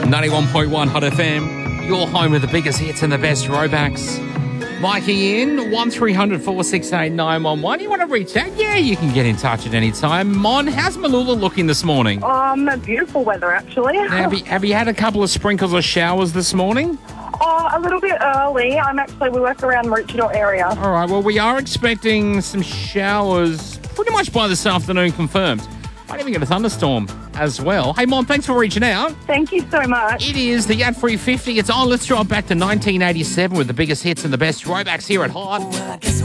91.1 Hot FM, your home with the biggest hits and the best throwbacks. Mikey in, 1300 468 911. You want to reach out? Yeah, you can get in touch at any time. Mon, how's Malula looking this morning? Beautiful weather, actually. Have you had a couple of sprinkles or showers this morning? A little bit early. We work around Maroochydore area. All right, well, we are expecting some showers pretty much by this afternoon, confirmed. Might even get a thunderstorm as well. Hey, Mon, thanks for reaching out. Thank you so much. It is the Ad Free 50. It's on. Let's drive back to 1987 with the biggest hits and the best throwbacks here at Hot.